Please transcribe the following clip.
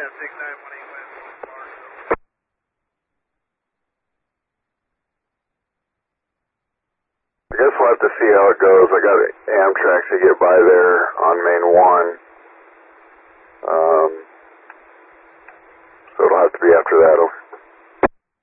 Big 918 West. I guess we'll have to see how it goes. I got Amtrak to get by there on Main 1. So it'll have to be after that.